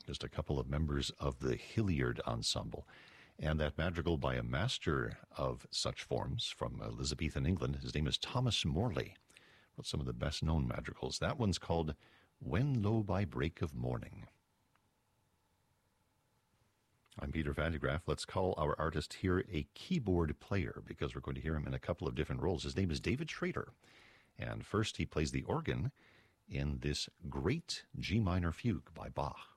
just a couple of members of the Hilliard Ensemble. And that madrigal by a master of such forms from Elizabethan England, his name is Thomas Morley. Wrote some of the best-known madrigals. That one's called When Lo by Break of Morning. I'm Peter Van de Graaff. Let's call our artist here a keyboard player because we're going to hear him in a couple of different roles. His name is David Schrader. And first he plays the organ in this great G minor fugue by Bach.